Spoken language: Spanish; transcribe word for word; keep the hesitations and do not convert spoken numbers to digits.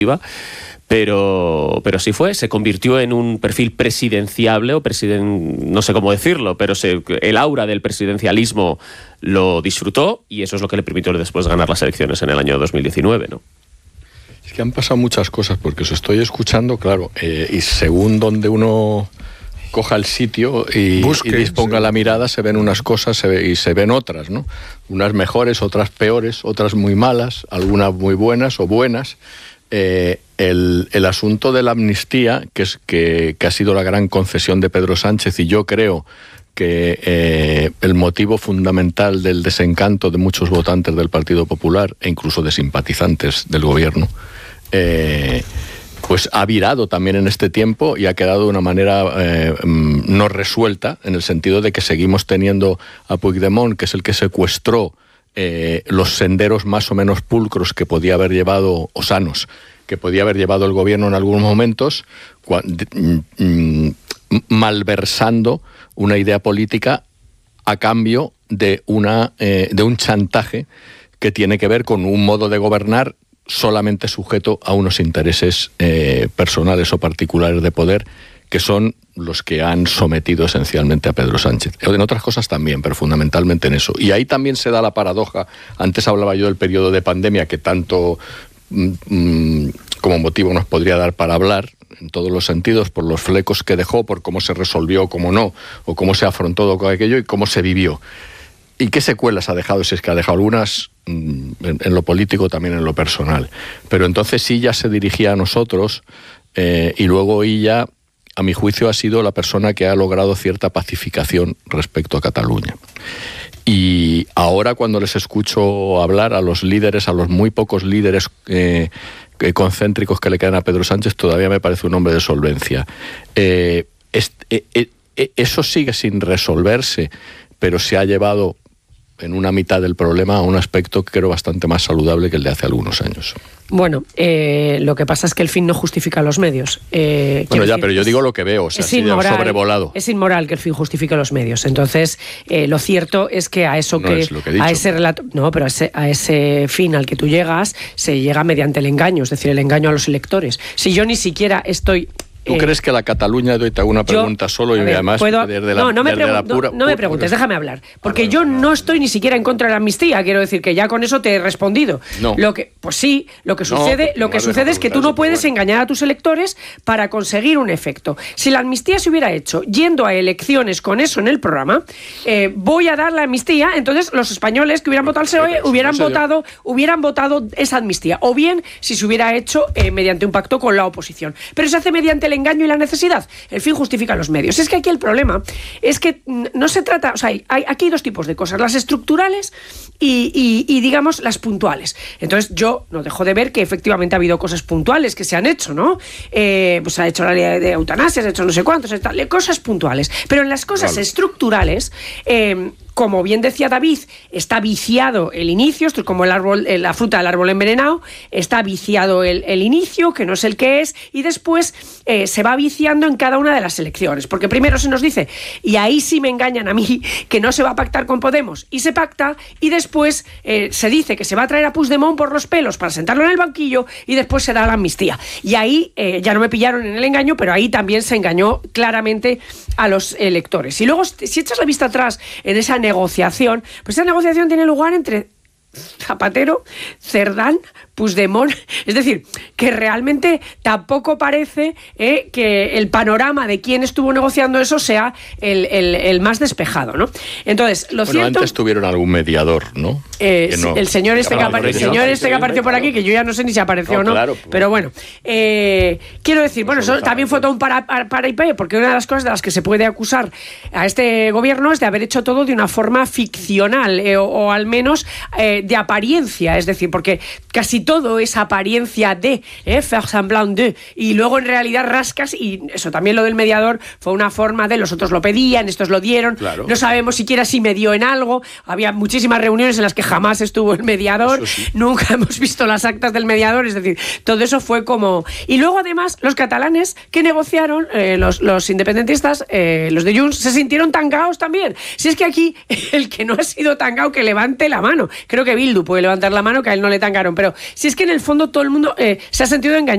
Pero, pero sí fue, se convirtió en un perfil presidenciable, o presiden, no sé cómo decirlo, pero se, el aura del presidencialismo lo disfrutó, y eso es lo que le permitió después ganar las elecciones en el año dos mil diecinueve, ¿no? Es que han pasado muchas cosas, porque os estoy escuchando, claro, eh, y según donde uno coja el sitio y, Busque, y disponga sí. la mirada, se ven unas cosas se ve, y se ven otras, ¿no? Unas mejores, otras peores, otras muy malas, algunas muy buenas o buenas. Eh, el, el asunto de la amnistía, que, es, que, que ha sido la gran concesión de Pedro Sánchez, y yo creo que eh, el motivo fundamental del desencanto de muchos votantes del Partido Popular, e incluso de simpatizantes del gobierno, eh, pues ha virado también en este tiempo y ha quedado de una manera eh, no resuelta, en el sentido de que seguimos teniendo a Puigdemont, que es el que secuestró Eh, los senderos más o menos pulcros que podía haber llevado, o sanos, que podía haber llevado el gobierno en algunos momentos, cuando, mm, malversando una idea política a cambio de, una, eh, de un chantaje que tiene que ver con un modo de gobernar solamente sujeto a unos intereses eh, personales o particulares de poder, que son los que han sometido esencialmente a Pedro Sánchez. En otras cosas también, pero fundamentalmente en eso. Y ahí también se da la paradoja. Antes hablaba yo del periodo de pandemia, que tanto mmm, como motivo nos podría dar para hablar, en todos los sentidos, por los flecos que dejó, por cómo se resolvió, cómo no, o cómo se afrontó todo aquello y cómo se vivió. ¿Y qué secuelas ha dejado? Si es que ha dejado algunas mmm, en, en lo político, también en lo personal. Pero entonces sí ya se dirigía a nosotros, eh, y luego ella, a mi juicio, ha sido la persona que ha logrado cierta pacificación respecto a Cataluña. Y ahora, cuando les escucho hablar a los líderes, a los muy pocos líderes eh, concéntricos que le quedan a Pedro Sánchez, todavía me parece un hombre de solvencia. Eh, es, eh, eh, eso sigue sin resolverse, pero se ha llevado en una mitad del problema a un aspecto que creo bastante más saludable que el de hace algunos años. Bueno, eh, lo que pasa es que el fin no justifica los medios. Eh, bueno, ya, decir, pero yo digo lo que veo, o sea, es inmoral, sobrevolado. Es inmoral que el fin justifique los medios. Entonces, eh, lo cierto es que a eso no que, es lo que he dicho. a ese relato, no, pero a ese, a ese fin al que tú llegas, se llega mediante el engaño, es decir, el engaño a los electores. Si yo ni siquiera estoy... ¿Tú eh, crees que la Cataluña de hoy te hago una pregunta yo, solo y ver, además puedo, desde la, no, no me, desde la pura... no, no me preguntes, déjame hablar. Porque yo no estoy ni siquiera en contra de la amnistía, quiero decir que ya con eso te he respondido. No. Lo que, pues sí, lo que no, sucede, lo que sucede es que tú no puedes bueno. engañar a tus electores para conseguir un efecto. Si la amnistía se hubiera hecho yendo a elecciones con eso en el programa, eh, voy a dar la amnistía, entonces los españoles que hubieran votado el P S O E hubieran votado, hubieran votado esa amnistía. O bien, si se hubiera hecho eh, mediante un pacto con la oposición. Pero se hace mediante el engaño y la necesidad. El fin justifica los medios. Es que aquí el problema es que no se trata, o sea, hay, hay, aquí hay dos tipos de cosas, las estructurales y, y, y digamos las puntuales. Entonces yo no dejo de ver que efectivamente ha habido cosas puntuales que se han hecho, ¿no? Eh, pues se ha hecho la ley de eutanasia, se ha hecho no sé cuántos, cosas puntuales. Pero en las cosas vale. estructurales, eh, como bien decía David, está viciado el inicio, esto es como el árbol, la fruta del árbol envenenado, está viciado el, el inicio, que no es el que es, y después eh, se va viciando en cada una de las elecciones, porque primero se nos dice, y ahí sí me engañan a mí, que no se va a pactar con Podemos, y se pacta, y después eh, se dice que se va a traer a Puigdemont por los pelos para sentarlo en el banquillo, y después se da la amnistía. Y ahí eh, ya no me pillaron en el engaño, pero ahí también se engañó claramente a los electores. Y luego, si echas la vista atrás en esa negociación, pues esa negociación tiene lugar entre Zapatero, Cerdán, Puigdemont, es decir, que realmente tampoco parece eh, que el panorama de quién estuvo negociando eso sea el, el, el más despejado, ¿no? Entonces, lo bueno, cierto... antes tuvieron algún mediador, ¿no? Eh, no el señor este que, apare- el señor este que apareció por aquí, que yo ya no sé ni si apareció o no, no claro, pues, pero bueno, eh, quiero decir, bueno, eso también fue todo un para, para, para I P, porque una de las cosas de las que se puede acusar a este gobierno es de haber hecho todo de una forma ficcional, eh, o, o al menos eh, de apariencia, es decir, porque casi todo es apariencia de, eh, faire semblant de, y luego en realidad rascas, y eso también lo del mediador fue una forma de los otros lo pedían, estos lo dieron, claro. No sabemos siquiera si medió en algo, había muchísimas reuniones en las que jamás estuvo el mediador, sí. Nunca hemos visto las actas del mediador, es decir, todo eso fue como... Y luego además los catalanes que negociaron, eh, los, los independentistas, eh, los de Junts, se sintieron tangaos también. Si es que aquí el que no ha sido tangao que levante la mano, creo que Bildu puede levantar la mano, que a él no le tangaron, pero si es que en el fondo todo el mundo eh, se ha sentido engañado.